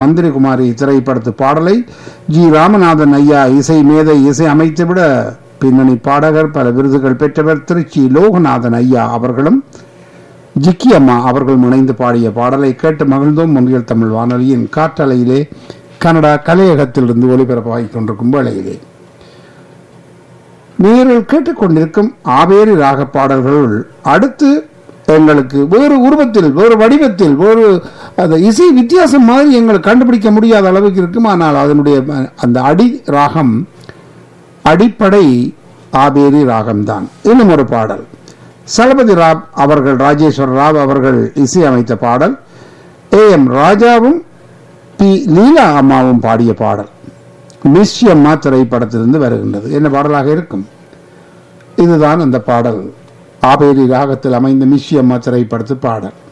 மந்திரிகுமாரி திரைப்படத்து பாடலை ஜி ராமநாதன் ஐயா இசை மேதை இசை அமைத்துவிட பின்னணி பாடகர் பல விருதுகள் பெற்றவர் திருச்சி லோகநாதன் ஐயா அவர்களும் ஜிக்கி அம்மா அவர்கள் இணைந்து பாடிய பாடலை கேட்டு மகிழ்ந்தோம். முன்னில் தமிழ் வானொலியின் காற்றலையிலே கனடா கலையகத்திலிருந்து ஒளிபரப்பாகிக் கொண்டிருக்கும் வேளையிலே நீங்கள் கேட்டுக்கொண்டிருக்கும் ஆவேரி ராக பாடல்களுள் அடுத்து எங்களுக்கு வேறு உருவத்தில் வேறு வடிவத்தில் வேறு அந்த இசை வித்தியாசம் மாதிரி எங்களுக்கு கண்டுபிடிக்க முடியாத அளவுக்கு இருக்கும். ஆனால் அதனுடைய அந்த அடி ராகம் அடிப்படை ஆவேரி ராகம்தான். இன்னும் ஒரு பாடல் சலபதி ராவ் அவர்கள் ராஜேஸ்வர ராவ் அவர்கள் இசையமைத்த பாடல், AM ராஜாவும் பி லீலா அம்மாவும் பாடிய பாடல் மிஸ்ஸி அம்மா திரைப்படத்திலிருந்து வருகின்றது. என்ன பாடலாக இருக்கும்? இதுதான் அந்த பாடல். ஆபேரி ராகத்தில் அமைந்த மிஸ்ஸி அம்மா திரைப்படத்து பாடல்.